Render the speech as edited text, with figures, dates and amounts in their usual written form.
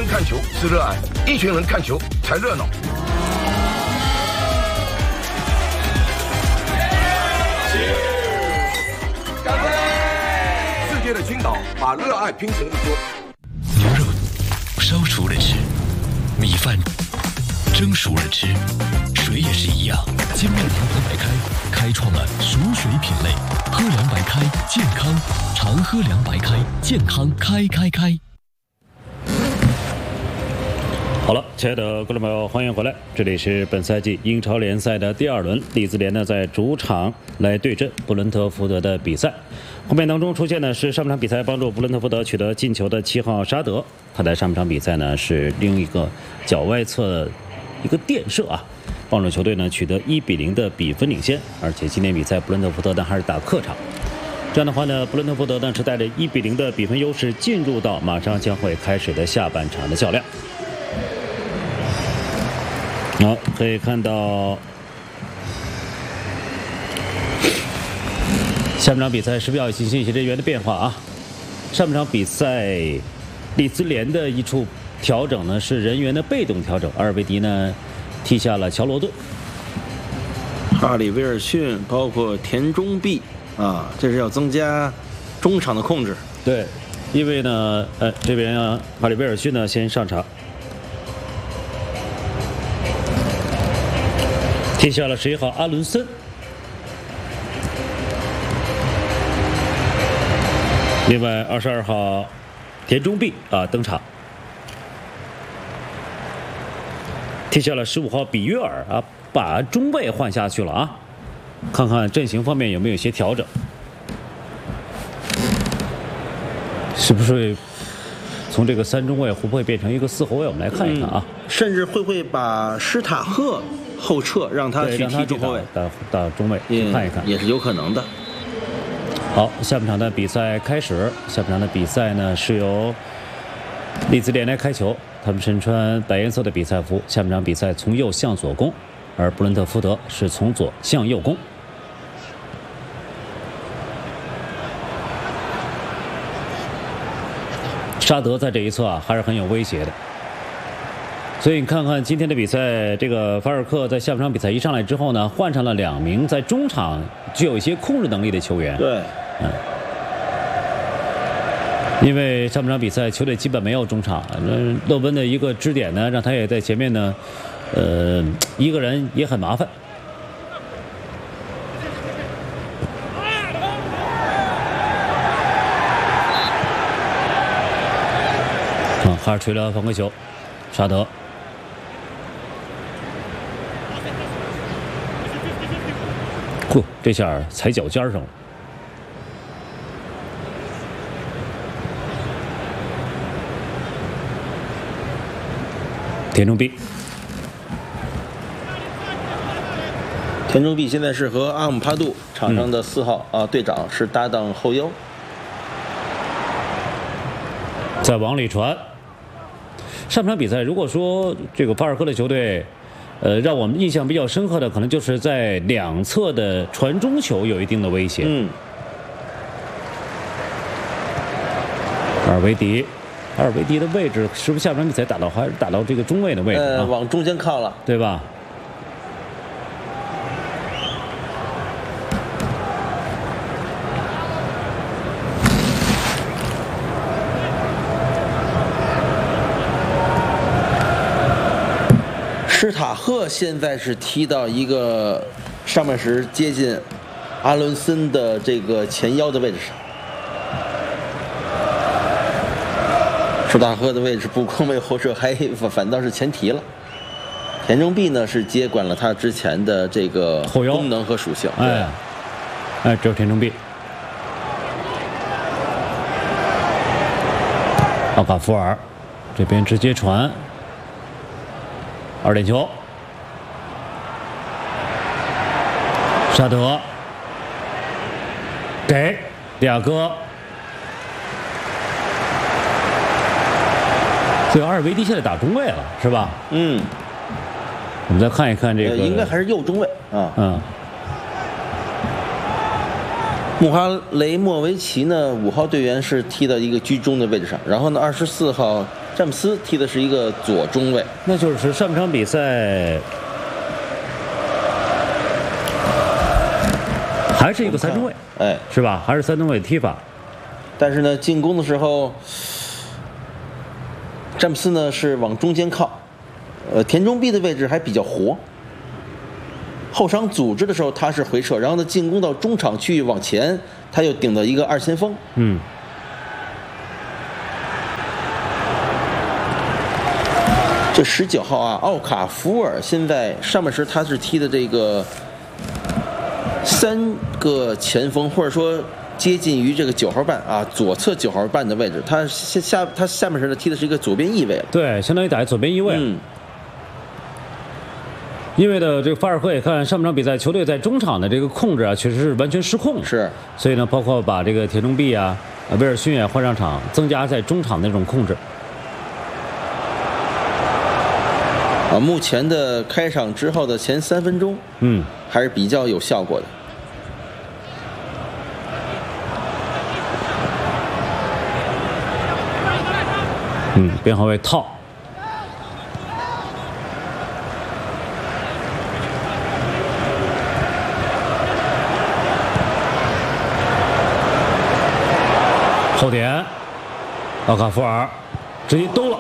人看球是热爱，一群人看球才热闹。干杯！世界的青岛把热爱拼成一桌。 牛肉烧熟了吃，米饭蒸熟了吃，水也是一样。金麦郎喝白开开创了熟水品类，喝凉白开健康，常喝凉白开健康开。 好了，亲爱的观众朋友，欢迎回来！这里是本赛季英超联赛的第2轮，利兹联呢在主场来对阵布伦特福德的比赛。画面当中出现的是上半场比赛帮助布伦特福德取得进球的7号沙德，他在上半场比赛呢是另一个脚外侧一个垫射啊，帮助球队呢取得1-0的比分领先。而且今天比赛布伦特福德呢还是打客场，这样的话呢，布伦特福德呢是带着1-0的比分优势进入到马上将会开始的下半场的较量。好，可以看到下半场比赛是不是要进行一些人员的变化啊？上半场比赛利兹联的一处调整呢是人员的被动调整，阿尔维迪呢踢下了乔罗顿， 哈里威尔逊包括田中碧啊，这是要增加中场的控制。 对，因为呢这边哈里威尔逊呢先上场，踢下了11号阿伦森。另外22号田中碧登场，踢下了15号比约尔把中卫换下去了啊，看看阵型方面有没有一些调整，是不是从这个3中卫会不会变成一个4后卫？我们来看一看啊， 甚至会把施塔赫后撤，让他去踢中后卫， 打中卫，看一看也是有可能的。 好，下半场的比赛开始。下半场的比赛呢是由利兹联来开球，他们身穿白颜色的比赛服。下半场比赛从右向左攻，而布伦特福德是从左向右攻。沙德在这一侧还是很有威胁的。所以你看看今天的比赛，这个法尔克在下半场比赛一上来之后呢，换上了2名在中场具有一些控制能力的球员。 对， 因为上半场比赛球队基本没有中场，勒温的一个支点呢，让他也在前面呢，一个人也很麻烦。哈尔吹了犯规球，沙德。这下踩脚尖上了。田中碧， 田中碧现在是和阿姆帕杜场上的4号队长是搭档后腰， 再往里传。上半场比赛，如果说这个法尔科的球队。让我们印象比较深刻的，可能就是在两侧的传中球有一定的威胁。阿尔维迪的位置是不是下半场比赛还是打到这个中卫的位置往中间靠了， 对吧？ 施塔赫现在是踢到一个上半时接近阿伦森的这个前腰的位置上。施塔赫的位置不光没有后撤，还反倒是前提了。田中碧呢是接管了他之前的这个功能和属性。 只有田中碧。奥卡福尔这边直接传。2点球，沙德给利亚戈，所以阿尔维迪现在打中卫了，是吧？我们再看一看这个， 应该还是右中卫啊。穆哈雷莫维奇呢，5号队员是踢到一个居中的位置上，然后呢，24号詹姆斯踢的是一个左中卫。 那就是上场比赛还是一个三中卫， 哎， 是吧？还是三中卫踢法。 但是呢，进攻的时候，詹姆斯呢是往中间靠，田中碧的位置还比较活。后场组织的时候他是回撤，然后呢进攻到中场区域往前，他又顶到一个二前锋。这19号啊，奥卡福尔现在上半时他是踢的这个3个前锋，或者说接近于这个9号半啊，左侧9号半的位置。他下半时呢踢的是一个左边翼位了。 对，相当于打左边翼位。因为的这个法尔赫也看上半场比赛，球队在中场的这个控制啊，确实是完全失控。 是， 所以呢，包括把这个田中碧啊、威尔逊也换上场，增加在中场的这种控制。 目前的开场之后的前3分钟，还是比较有效果的。 边后卫套。后点，奥卡福尔直接兜